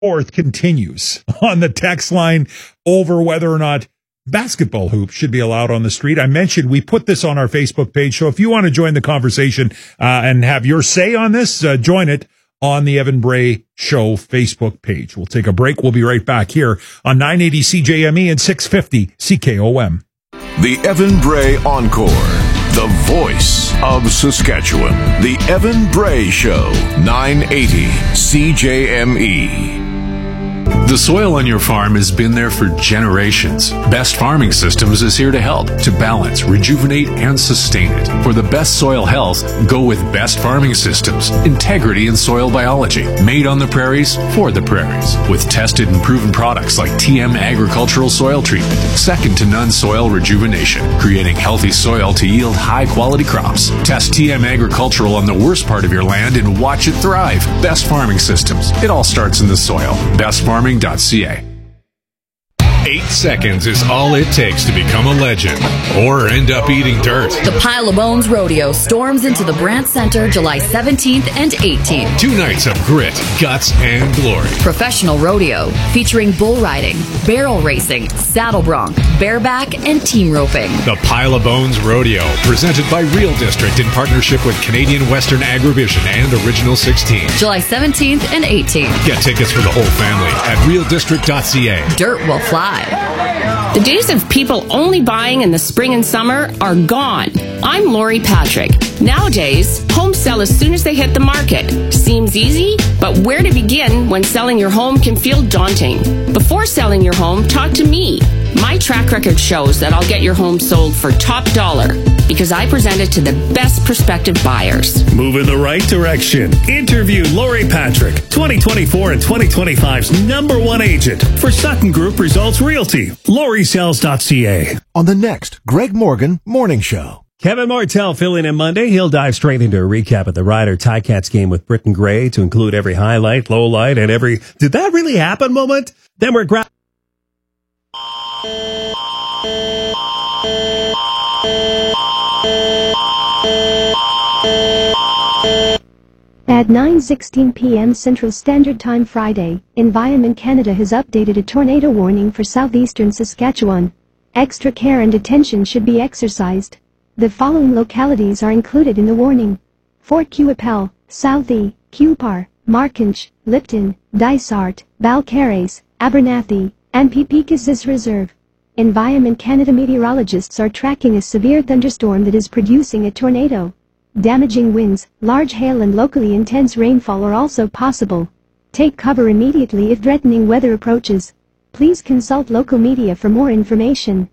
4th continues on the text line over whether or not basketball hoops should be allowed on the street. I mentioned we put this on our Facebook page, so if you want to join the conversation and have your say on this, join it on the Evan Bray Show Facebook page. We'll take a break. We'll be right back here on 980 CJME and 650 CKOM. The Evan Bray Encore, the voice of Saskatchewan. The Evan Bray Show, 980 CJME. The soil on your farm has been there for generations. Best Farming Systems is here to help, to balance, rejuvenate, and sustain it. For the best soil health, go with Best Farming Systems. Integrity in soil biology. Made on the prairies, for the prairies. With tested and proven products like TM Agricultural Soil Treatment. Second to none soil rejuvenation. Creating healthy soil to yield high-quality crops. Test TM Agricultural on the worst part of your land and watch it thrive. Best Farming Systems. It all starts in the soil. BestFarming.ca. 8 seconds is all it takes to become a legend or end up eating dirt. The Pile of Bones Rodeo storms into the Brant Center July 17th and 18th. 2 nights of grit, guts, and glory. Professional rodeo featuring bull riding, barrel racing, saddle bronc, bareback, and team roping. The Pile of Bones Rodeo, presented by Real District in partnership with Canadian Western Agrivision and Original 16. July 17th and 18th. Get tickets for the whole family at realdistrict.ca. Dirt will fly. The days of people only buying in the spring and summer are gone. I'm Lori Patrick. Nowadays, homes sell as soon as they hit the market. Seems easy, but where to begin when selling your home can feel daunting? Before selling your home, talk to me. My track record shows that I'll get your home sold for top dollar because I present it to the best prospective buyers. Move in the right direction. Interview Lori Patrick, 2024 and 2025's #1 agent for Sutton Group Results Realty. LoriSells.ca. On the next Greg Morgan Morning Show. Kevin Martell filling in Monday. He'll dive straight into a recap of the Ryder Ticats game with Britton Gray to include every highlight, low light, and every "did that really happen" moment. Then we're At 9:16 p.m. Central Standard Time Friday, Environment Canada has updated a tornado warning for southeastern Saskatchewan. Extra care and attention should be exercised. The following localities are included in the warning: Fort Qu'Appelle, Southey, Cupar, Markinch, Lipton, Dysart, Balcarres, Abernathy, and Pepicas Reserve. Environment Canada meteorologists are tracking a severe thunderstorm that is producing a tornado. Damaging winds, large hail and locally intense rainfall are also possible. Take cover immediately if threatening weather approaches. Please consult local media for more information.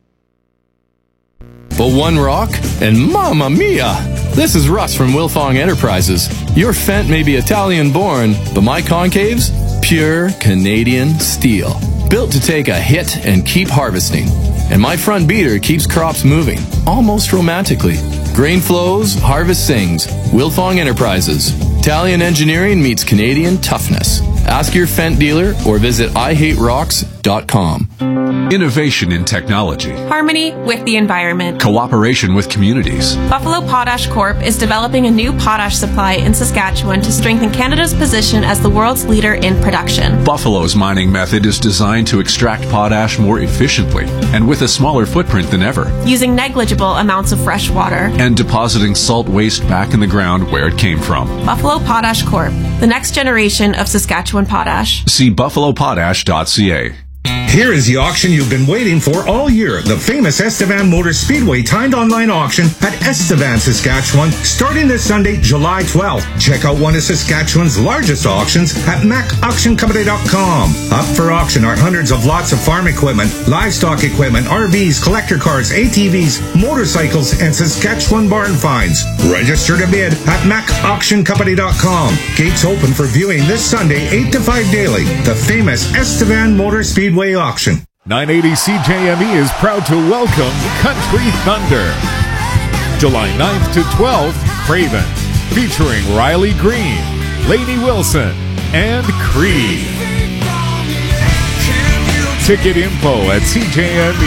Well, one rock, and mamma mia! This is Russ from Wilfong Enterprises. Your Fent may be Italian-born, but my concaves? Pure Canadian steel. Built to take a hit and keep harvesting. And my front beater keeps crops moving, almost romantically. Grain flows, harvest sings. Wilfong Enterprises. Italian engineering meets Canadian toughness. Ask your Fent dealer or visit IHateRocks.com. Innovation in technology. Harmony with the environment. Cooperation with communities. Buffalo Potash Corp is developing a new potash supply in Saskatchewan to strengthen Canada's position as the world's leader in production. Buffalo's mining method is designed to extract potash more efficiently and with a smaller footprint than ever, using negligible amounts of fresh water and depositing salt waste back in the ground where it came from. Buffalo Potash Corp, the next generation of Saskatchewan potash. See buffalopotash.ca. Here is the auction you've been waiting for all year. The famous Estevan Motor Speedway timed online auction at Estevan, Saskatchewan, starting this Sunday, July 12th. Check out one of Saskatchewan's largest auctions at macauctioncompany.com. Up for auction are hundreds of lots of farm equipment, livestock equipment, RVs, collector cars, ATVs, motorcycles, and Saskatchewan barn finds. Register to bid at macauctioncompany.com. Gates open for viewing this Sunday, 8 to 5 daily. The famous Estevan Motor Speedway auction. 980 CJME is proud to welcome Country Thunder. July 9th to 12th, Craven, featuring Riley Green, Lainey Wilson, and Creed. Ticket info at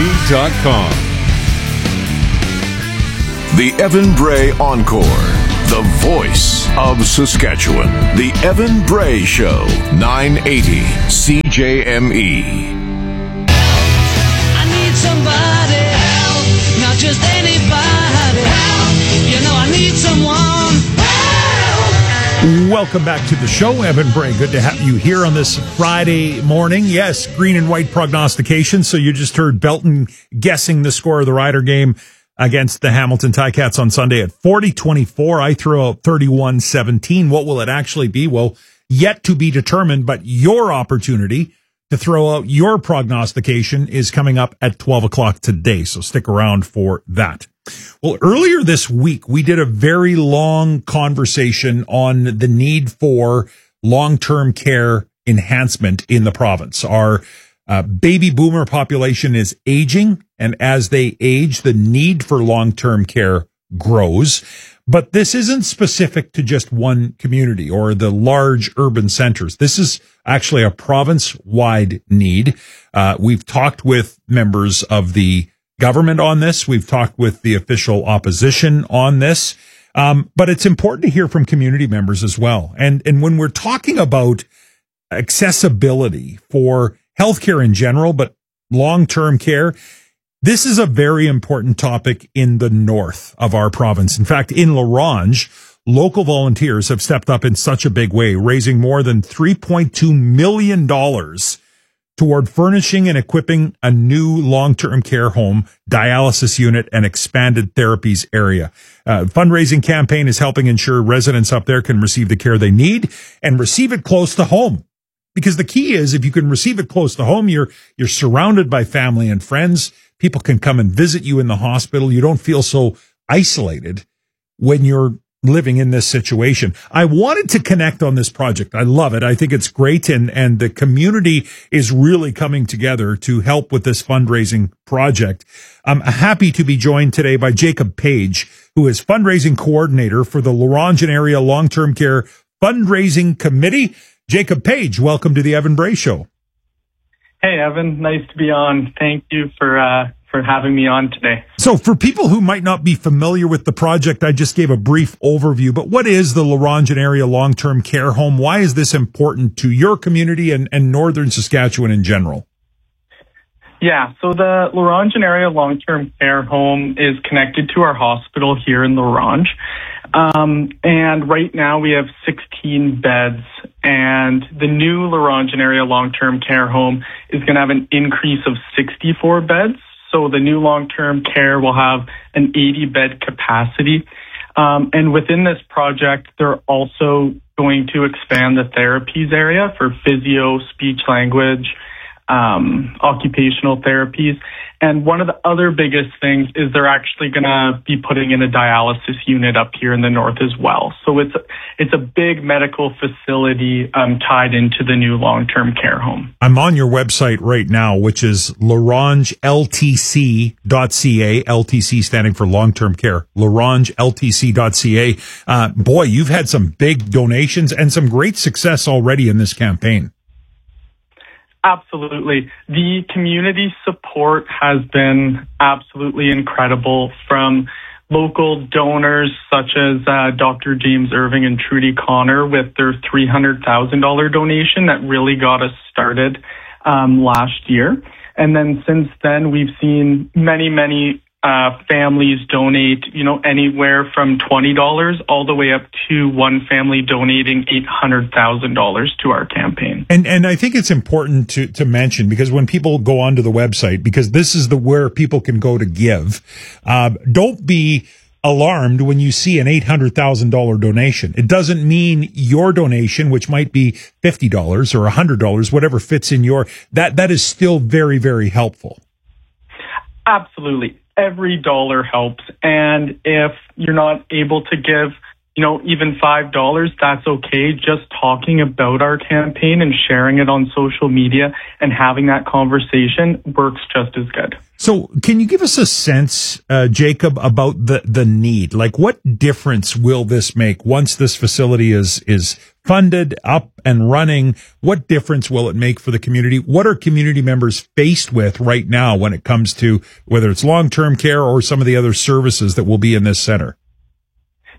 cjme.com. The Evan Bray Encore, the voice of Saskatchewan. The Evan Bray Show, 980 CJME. I need somebody help, not just anybody help. You know I need someone help. Welcome back to the show, Evan Bray. Good to have you here on this Friday morning. Yes, green and white prognostication. So you just heard Belton guessing the score of the Rider game against the Hamilton Ticats on Sunday at 40-24. I threw out 31-17. What will it actually be? Well, yet to be determined, but your opportunity to throw out your prognostication is coming up at 12 o'clock today. So stick around for that. Well, earlier this week, we did a very long conversation on the need for long-term care enhancement in the province. Our baby boomer population is aging, and as they age, the need for long-term care grows. But this isn't specific to just one community or the large urban centers. This is actually a province-wide need. We've talked with members of the government on this. We've talked with the official opposition on this. But it's important to hear from community members as well. And when we're talking about accessibility for healthcare in general, but long-term care, this is a very important topic in the north of our province. In fact, in La Ronge, local volunteers have stepped up in such a big way, raising more than $3.2 million toward furnishing and equipping a new long-term care home, dialysis unit, and expanded therapies area. Fundraising campaign is helping ensure residents up there can receive the care they need and receive it close to home. Because the key is, if you can receive it close to home, you're surrounded by family and friends. People can come and visit you in the hospital. You don't feel so isolated when you're living in this situation. I wanted to connect on this project. I love it. I think it's great. And the community is really coming together to help with this fundraising project. I'm happy to be joined today by Jacob Page, who is fundraising coordinator for the La Ronge Area Long-Term Care Fundraising Committee. Jacob Page, welcome to the Evan Bray Show. Hey, Evan. Nice to be on. Thank you for having me on today. So for people who might not be familiar with the project, I just gave a brief overview, but what is the La Ronge Area Long-Term Care Home? Why is this important to your community and northern Saskatchewan in general? Yeah, so the La Ronge Area Long-Term Care Home is connected to our hospital here in La Ronge. And right now we have 16 beds, and the new La Ronge Area Long-Term Care Home is going to have an increase of 64 beds. So the new long-term care will have an 80-bed capacity. And within this project, they're also going to expand the therapies area for physio, speech language, occupational therapies. And one of the other biggest things is they're actually going to be putting in a dialysis unit up here in the north as well. So it's a big medical facility tied into the new long-term care home. I'm on your website right now, which is larongeltc.ca, LTC standing for long-term care, larongeltc.ca. Boy, you've had some big donations and some great success already in this campaign. Absolutely. The community support has been absolutely incredible from local donors such as Dr. James Irving and Trudy Connor with their $300,000 donation that really got us started last year. And then since then, we've seen many families donate, anywhere from $20 all the way up to one family donating $800,000 to our campaign. And I think it's important to mention, because when people go onto the website, because this is where people can go to give, don't be alarmed when you see an $800,000 donation. It doesn't mean your donation, which might be $50 or $100, whatever fits in that is still very, very helpful. Absolutely. Every dollar helps. And if you're not able to give, even $5, that's okay. Just talking about our campaign and sharing it on social media and having that conversation works just as good. So can you give us a sense, Jacob, about the need? Like, what difference will this make once this facility is funded, up and running? What difference will it make for the community? What are community members faced with right now when it comes to whether it's long-term care or some of the other services that will be in this center?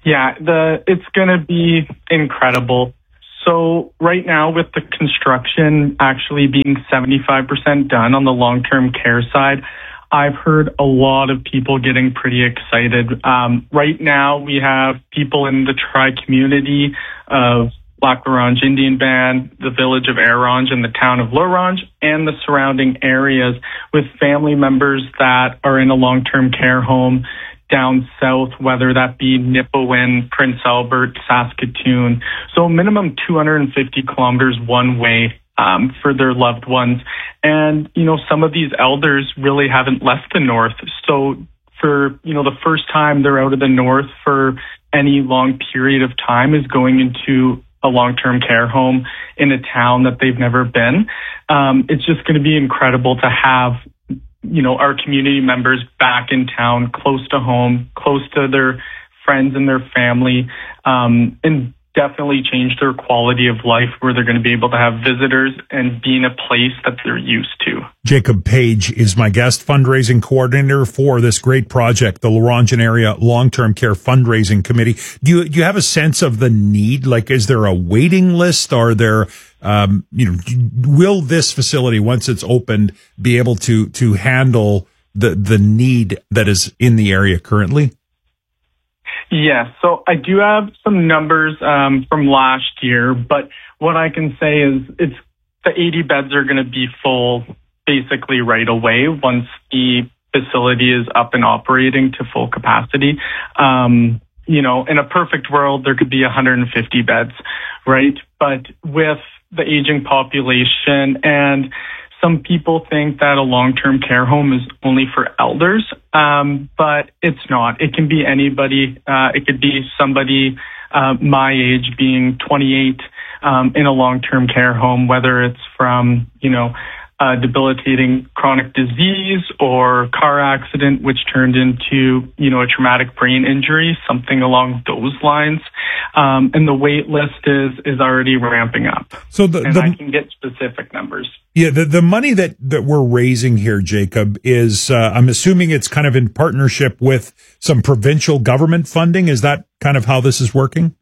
Yeah, it's going to be incredible. So right now, with the construction actually being 75% done on the long-term care side, I've heard a lot of people getting pretty excited. Right now, we have people in the tri-community of Lac La Ronge Indian Band, the village of Arange, and the town of La Ronge, and the surrounding areas with family members that are in a long-term care home down south, whether that be Nipawin, Prince Albert, Saskatoon. So minimum 250 kilometers one way for their loved ones. And, some of these elders really haven't left the north. So for, the first time they're out of the north for any long period of time is going into a long-term care home in a town that they've never been. It's just going to be incredible to have our community members back in town, close to home, close to their friends and their family, and definitely change their quality of life where they're going to be able to have visitors and be in a place that they're used to. Jacob Page is my guest, fundraising coordinator for this great project, the Laurentian Area Long-Term Care Fundraising Committee. Do you have a sense of the need? Like, is there a waiting list? Are there, will this facility, once it's opened, be able to handle the need that is in the area currently? Yeah, so I do have some numbers from last year, but what I can say is the 80 beds are going to be full basically right away once the facility is up and operating to full capacity. In a perfect world, there could be 150 beds, right? But with the aging population, and some people think that a long-term care home is only for elders, but it's not. It can be anybody. It could be somebody my age, being 28, in a long-term care home, whether it's from, debilitating chronic disease or car accident, which turned into, a traumatic brain injury, something along those lines. And the wait list is already ramping up. So I can get specific numbers. Yeah, the money that we're raising here, Jacob, is, I'm assuming it's kind of in partnership with some provincial government funding. Is that kind of how this is working?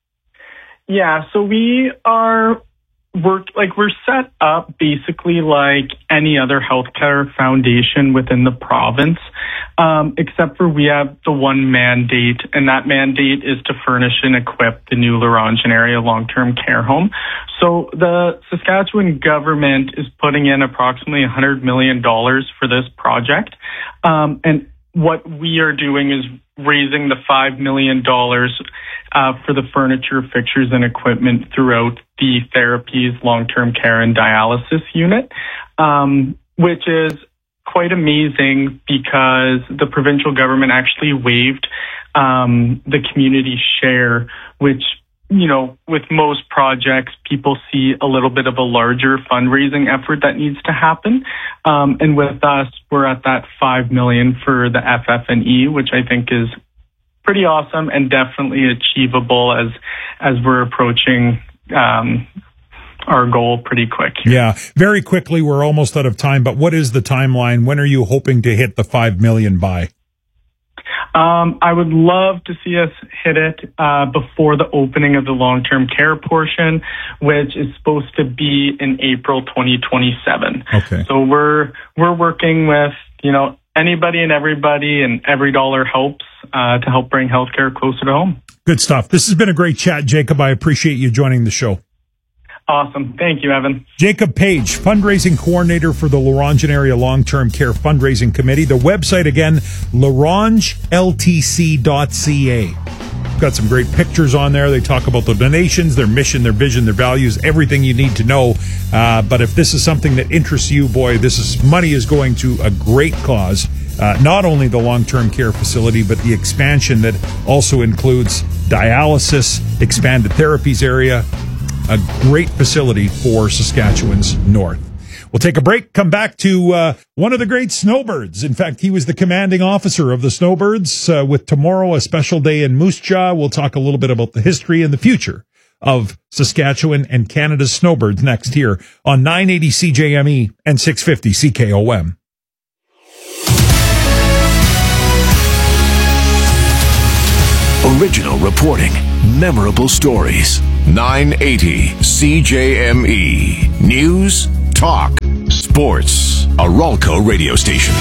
Yeah, so we are we're set up basically like any other healthcare foundation within the province, except for we have the one mandate, and that mandate is to furnish and equip the new Laurentian Area Long-Term Care Home. So the Saskatchewan government is putting in approximately $100 million for this project, and what we are doing is raising the $5 million for the furniture, fixtures, and equipment throughout the therapies, long-term care, and dialysis unit, which is quite amazing because the provincial government actually waived the community share, which, with most projects, people see a little bit of a larger fundraising effort that needs to happen. And with us, we're at that $5 million for the FF&E, which I think is pretty awesome and definitely achievable as we're approaching our goal pretty quick here. Yeah, very quickly. We're almost out of time, but what is the timeline? When are you hoping to hit the $5 million by? I would love to see us hit it before the opening of the long-term care portion, which is supposed to be in April 2027. Okay. So we're working with, anybody and everybody, and every dollar helps to help bring healthcare closer to home. Good stuff. This has been a great chat, Jacob. I appreciate you joining the show. Awesome. Thank you, Evan. Jacob Page, fundraising coordinator for the Laurentian Area Long-Term Care Fundraising Committee. The website again, larongeltc.ca. Got some great pictures on there. They talk about the donations, their mission, their vision, their values, everything you need to know. But if this is something that interests you, boy, money is going to a great cause. Not only the long-term care facility, but the expansion that also includes dialysis, expanded therapies area, a great facility for Saskatchewan's north. We'll take a break, come back to one of the great snowbirds. In fact, he was the commanding officer of the snowbirds. With tomorrow, a special day in Moose Jaw, we'll talk a little bit about the history and the future of Saskatchewan and Canada's snowbirds next here on 980 CJME and 650 CKOM. Original reporting. Memorable stories. 980 CJME. News, talk, sports. A Ralco radio station.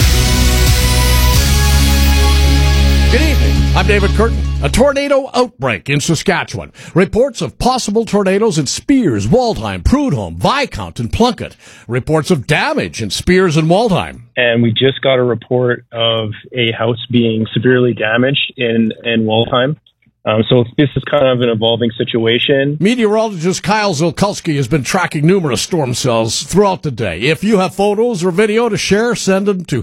Good evening. I'm David Curtin. A tornado outbreak in Saskatchewan. Reports of possible tornadoes in Spears, Waldheim, Prudhomme, Viscount, and Plunkett. Reports of damage in Spears and Waldheim. And we just got a report of a house being severely damaged in Waldheim. So this is kind of an evolving situation. Meteorologist Kyle Zilkulski has been tracking numerous storm cells throughout the day. If you have photos or video to share, send them to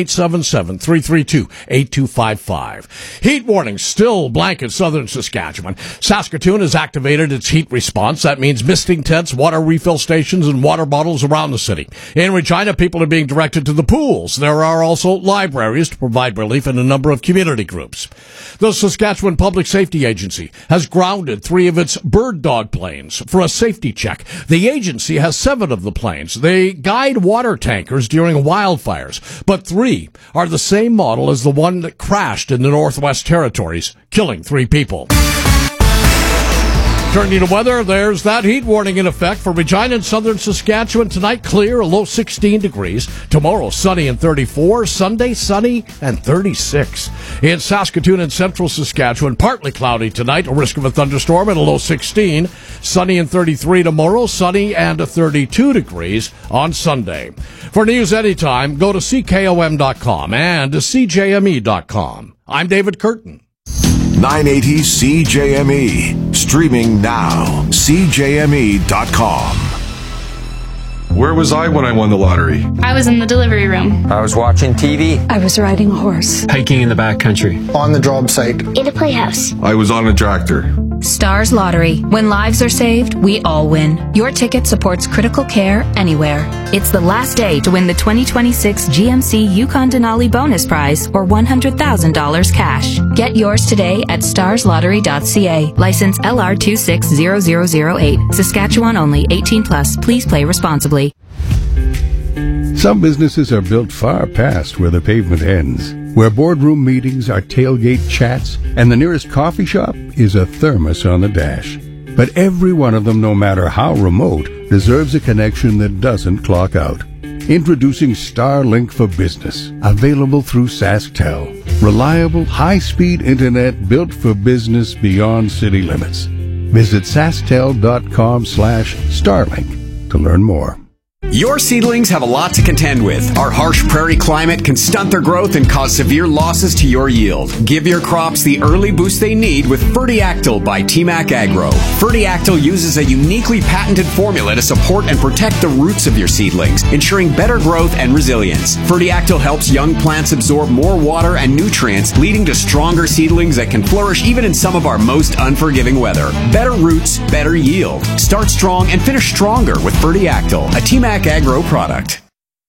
1-877-332-8255. Heat warnings still blanket southern Saskatchewan. Saskatoon has activated its heat response. That means misting tents, water refill stations, and water bottles around the city. In Regina, people are being directed to the pools. There are also libraries to provide relief in a number of community groups. The Saskatchewan Public Safety Agency has grounded 3 of its bird dog planes for a safety check. The agency has 7 of the planes. They guide water tankers during wildfires, but 3 are the same model as the one that crashed in the Northwest Territories, killing 3 people. Turning to weather, there's that heat warning in effect for Regina and southern Saskatchewan. Tonight, clear, a low 16 degrees. Tomorrow, sunny and 34. Sunday, sunny and 36. In Saskatoon and central Saskatchewan, partly cloudy tonight, a risk of a thunderstorm at a low 16. Sunny and 33 tomorrow, sunny and 32 degrees on Sunday. For news anytime, go to CKOM.com and CJME.com. I'm David Curtin. 980 CJME. Streaming now. CJME.com. Where was I when I won the lottery? I was in the delivery room. I was watching TV. I was riding a horse. Hiking in the backcountry. On the job site. In a playhouse. I was on a tractor. Stars Lottery. When lives are saved, we all win. Your ticket supports critical care anywhere. It's the last day to win the 2026 GMC Yukon Denali bonus prize or $100,000 cash. Get yours today at starslottery.ca. License LR260008. Saskatchewan only. 18 plus. Please play responsibly. Some businesses are built far past where the pavement ends, where boardroom meetings are tailgate chats, and the nearest coffee shop is a thermos on the dash. But every one of them, no matter how remote, deserves a connection that doesn't clock out. Introducing Starlink for Business, available through SaskTel. Reliable, high-speed internet built for business beyond city limits. Visit SaskTel.com/Starlink to learn more. Your seedlings have a lot to contend with. Our harsh prairie climate can stunt their growth and cause severe losses to your yield. Give your crops the early boost they need with Fertiactyl by TMAC Agro. Fertiactyl uses a uniquely patented formula to support and protect the roots of your seedlings, ensuring better growth and resilience. Fertiactyl helps young plants absorb more water and nutrients, leading to stronger seedlings that can flourish even in some of our most unforgiving weather. Better roots, better yield. Start strong and finish stronger with Fertiactyl, a TMAC Agro product.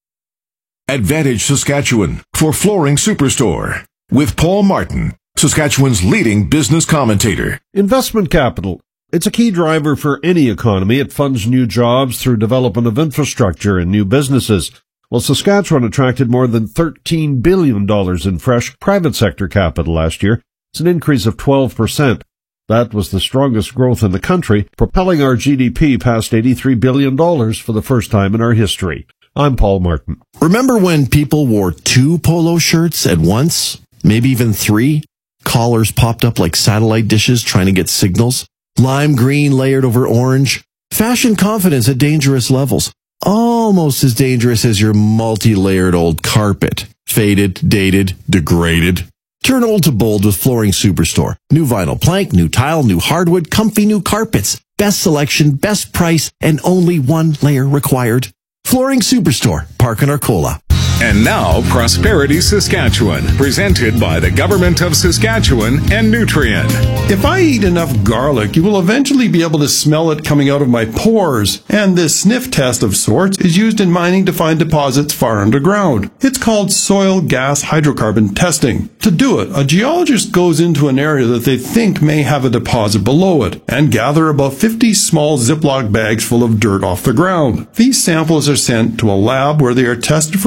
Advantage Saskatchewan for Flooring Superstore with Paul Martin, Saskatchewan's leading business commentator. Investment capital. It's a key driver for any economy. It funds new jobs through development of infrastructure and new businesses. Well, Saskatchewan attracted more than $13 billion in fresh private sector capital last year. It's an increase of 12%. That was the strongest growth in the country, propelling our GDP past $83 billion for the first time in our history. I'm Paul Martin. Remember when people wore 2 polo shirts at once? Maybe even 3? Collars popped up like satellite dishes trying to get signals. Lime green layered over orange. Fashion confidence at dangerous levels. Almost as dangerous as your multi-layered old carpet. Faded, dated, degraded. Turn old to bold with Flooring Superstore. New vinyl plank, new tile, new hardwood, comfy new carpets. Best selection, best price, and only 1 layer required. Flooring Superstore, Park and Arcola. And now, Prosperity Saskatchewan, presented by the Government of Saskatchewan and Nutrien. If I eat enough garlic, you will eventually be able to smell it coming out of my pores. And this sniff test of sorts is used in mining to find deposits far underground. It's called soil gas hydrocarbon testing. To do it, a geologist goes into an area that they think may have a deposit below it and gather about 50 small Ziploc bags full of dirt off the ground. These samples are sent to a lab where they are tested for levels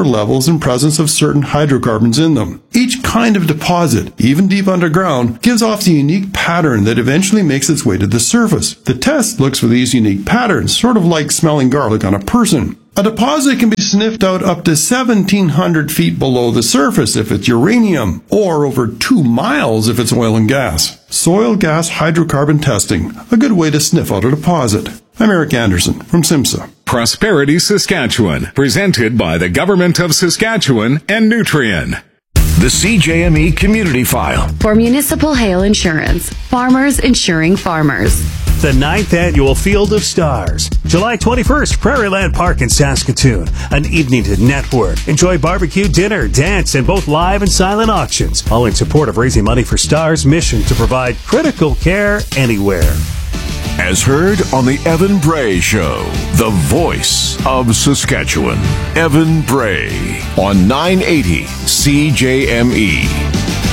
minerals and presence of certain hydrocarbons in them. Each kind of deposit, even deep underground, gives off the unique pattern that eventually makes its way to the surface. The test looks for these unique patterns, sort of like smelling garlic on a person. A deposit can be sniffed out up to 1,700 feet below the surface if it's uranium, or over 2 miles if it's oil and gas. Soil gas hydrocarbon testing, a good way to sniff out a deposit. I'm Eric Anderson from SIMSA. Prosperity Saskatchewan, presented by the Government of Saskatchewan and Nutrien. The CJME Community File. For Municipal Hail Insurance, farmers insuring farmers. The 9th Annual Field of Stars. July 21st, Prairieland Park in Saskatoon. An evening to network. Enjoy barbecue, dinner, dance, and both live and silent auctions. All in support of raising money for Stars' mission to provide critical care anywhere. As heard on the Evan Bray Show, the voice of Saskatchewan. Evan Bray on 980 CJME.